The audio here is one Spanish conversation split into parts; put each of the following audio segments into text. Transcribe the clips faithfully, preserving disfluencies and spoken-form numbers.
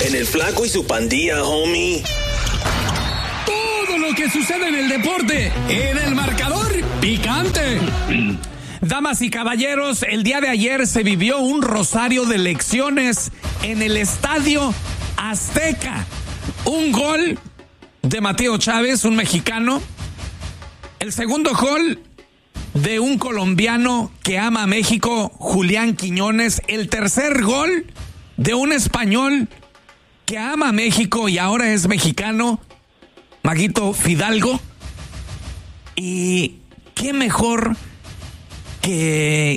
En el Flaco y su pandilla, homie. Todo lo que sucede en el deporte, en el marcador picante. Damas y caballeros, el día de ayer se vivió un rosario de lecciones en el Estadio Azteca. Un gol de Mateo Chávez, un mexicano. El segundo gol de un colombiano que ama a México, Julián Quiñones. El tercer gol de un español que ama a México y ahora es mexicano, Maguito Fidalgo. Y qué mejor que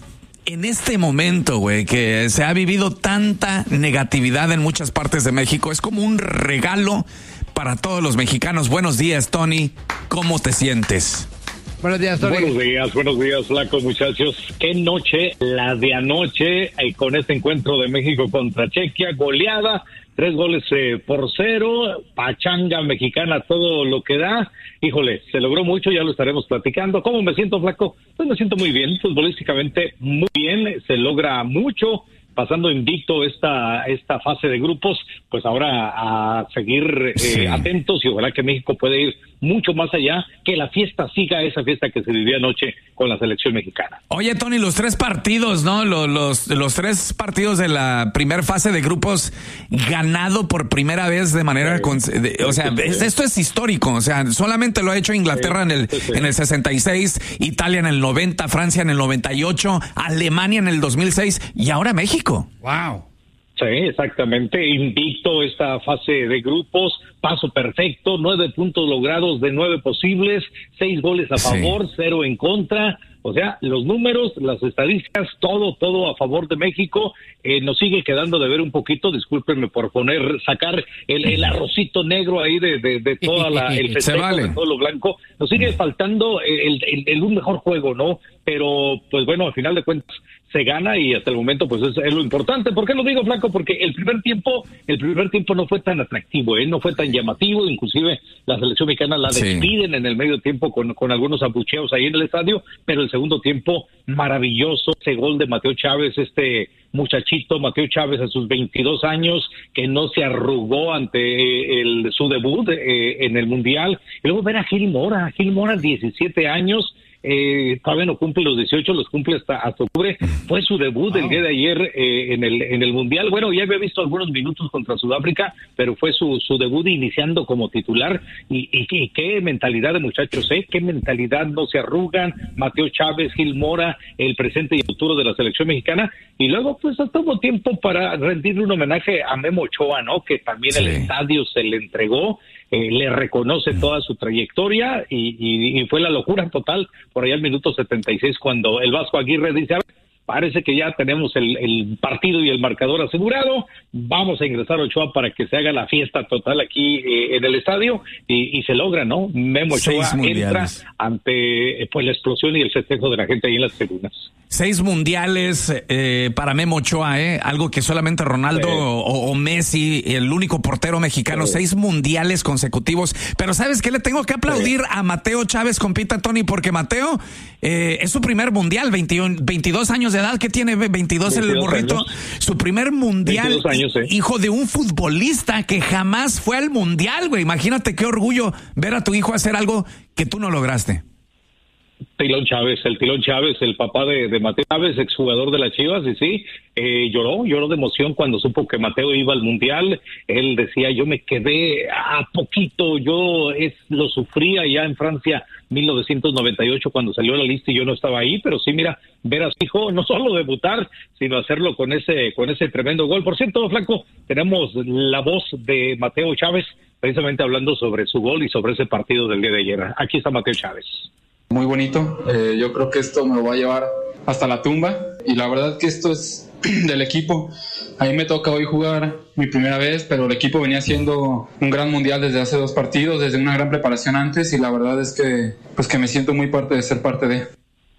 en este momento, güey, que se ha vivido tanta negatividad en muchas partes de México, es como un regalo para todos los mexicanos. Buenos días, Tony. ¿Cómo te sientes? Buenos días, Tony. Buenos días, buenos días, flacos, muchachos. Qué noche, la de anoche, eh, con este encuentro de México contra Chequia, goleada, tres goles eh, por cero, pachanga mexicana, todo lo que da. Híjole, se logró mucho, ya lo estaremos platicando. ¿Cómo me siento, flaco? Pues me siento muy bien, futbolísticamente muy bien, se logra mucho. Pasando invicto esta esta fase de grupos, pues ahora a seguir eh, sí. atentos y ojalá que México pueda ir mucho más allá, que la fiesta siga esa fiesta que se vivió anoche con la selección mexicana. Oye, Tony, los tres partidos, ¿no? Los, los, los tres partidos de la primera fase de grupos ganado por primera vez de manera... Sí. Con, de, o sea, es, esto es histórico, o sea, solamente lo ha hecho Inglaterra sí. en el sí, sí. en el sesenta y seis, Italia en el noventa, Francia en el noventa y ocho, Alemania en el dos mil seis y ahora México. Wow. Sí, exactamente, invicto esta fase de grupos, paso perfecto, nueve puntos logrados de nueve posibles, seis goles a favor, sí. cero en contra, o sea, los números, las estadísticas, todo, todo a favor de México. Eh, nos sigue quedando de ver un poquito, discúlpenme por poner, sacar el, el arrocito negro ahí de, de, de toda la, el festejo, vale. de todo lo blanco, nos sigue faltando el, el, el un mejor juego, ¿no? Pero, pues bueno, al final de cuentas, se gana y hasta el momento pues es, es lo importante. ¿Por qué lo digo, flaco? Porque el primer tiempo, el primer tiempo no fue tan atractivo, ¿eh? No fue tan llamativo, inclusive la selección mexicana la sí. despiden en el medio tiempo con, con algunos abucheos ahí en el estadio, pero el segundo tiempo maravilloso, ese gol de Mateo Chávez, este muchachito Mateo Chávez a sus veintidós años, que no se arrugó ante el, su debut eh, en el Mundial, y luego ver a Gil Mora, Gil Mora diecisiete años, Eh, todavía no cumple los dieciocho, los cumple hasta, hasta octubre. Fue su debut wow. el día de ayer eh, en el en el Mundial. Bueno, ya había visto algunos minutos contra Sudáfrica, pero fue su su debut iniciando como titular. Y, y, y qué mentalidad de muchachos, ¿eh? Qué mentalidad, no se arrugan. Mateo Chávez, Gil Mora, el presente y el futuro de la selección mexicana. Y luego, pues, tuvo tiempo para rendirle un homenaje a Memo Ochoa, ¿no? Que también sí. el estadio se le entregó. Eh, le reconoce toda su trayectoria y, y, y fue la locura total por allá al minuto setenta y seis cuando el Vasco Aguirre dice, a ver, parece que ya tenemos el, el partido y el marcador asegurado, vamos a ingresar a Ochoa para que se haga la fiesta total aquí eh, en el estadio y, y se logra, ¿no? Memo Ochoa entra ante pues la explosión y el festejo de la gente ahí en las tribunas. Seis mundiales eh, para Memo Ochoa, ¿eh? Algo que solamente Ronaldo sí. o, o Messi, el único portero mexicano, sí. seis mundiales consecutivos. Pero ¿sabes qué? Le tengo que aplaudir sí. a Mateo Chávez, compita, Tony, porque Mateo eh, es su primer mundial, veintiuno, veintidós años de edad, que tiene veintidós, veintidós el morrito, años. Su primer mundial, años, eh. hijo de un futbolista que jamás fue al mundial, güey. Imagínate qué orgullo ver a tu hijo hacer algo que tú no lograste. Tilón Chávez, el Tilón Chávez, el papá de, de Mateo Chávez, exjugador de las Chivas, y sí, eh, lloró, lloró de emoción cuando supo que Mateo iba al Mundial. Él decía, yo me quedé a poquito, yo es lo sufría ya en Francia mil novecientos noventa y ocho cuando salió la lista y yo no estaba ahí, pero sí, mira, ver a su hijo no solo debutar, sino hacerlo con ese con ese tremendo gol. Por cierto, flaco, tenemos la voz de Mateo Chávez, precisamente hablando sobre su gol y sobre ese partido del día de ayer. Aquí está Mateo Chávez. Muy bonito, eh, yo creo que esto me lo va a llevar hasta la tumba y la verdad que esto es del equipo. A mí me toca hoy jugar mi primera vez, pero el equipo venía haciendo un gran mundial desde hace dos partidos, desde una gran preparación antes, y la verdad es que pues que me siento muy parte de ser parte de.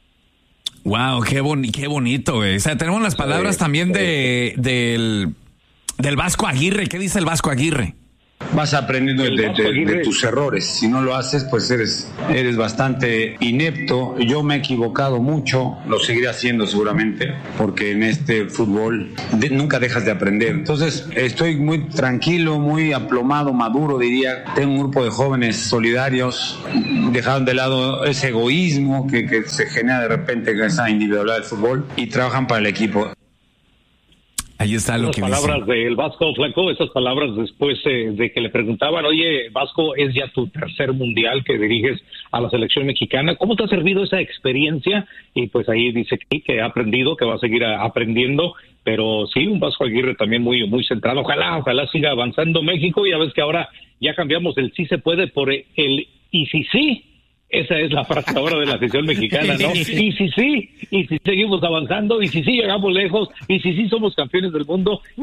Wow, qué, boni- qué bonito, güey. O sea, tenemos las palabras sí, también sí. de del, del Vasco Aguirre. ¿Qué dice el Vasco Aguirre? vas aprendiendo de, de, de tus errores. Si no lo haces, pues eres, eres bastante inepto. Yo me he equivocado mucho, lo seguiré haciendo seguramente, porque en este fútbol de, nunca dejas de aprender. Entonces, estoy muy tranquilo, muy aplomado, maduro, diría. Tengo un grupo de jóvenes solidarios, dejaron de lado ese egoísmo que, que se genera de repente en esa individualidad del fútbol y trabajan para el equipo. Ahí está lo esas que palabras dice. del Vasco Flaco, esas palabras después eh, de que le preguntaban, oye, Vasco, es ya tu tercer mundial que diriges a la selección mexicana, ¿cómo te ha servido esa experiencia? Y pues ahí dice que, que ha aprendido, que va a seguir a, aprendiendo, pero sí, un Vasco Aguirre también muy, muy centrado. Ojalá, ojalá siga avanzando México. Ya ves que ahora ya cambiamos el sí se puede por el y si sí. Esa es la frase ahora de la selección mexicana, ¿no? Y si sí, y si seguimos avanzando, y si sí llegamos lejos, y si sí somos campeones del mundo.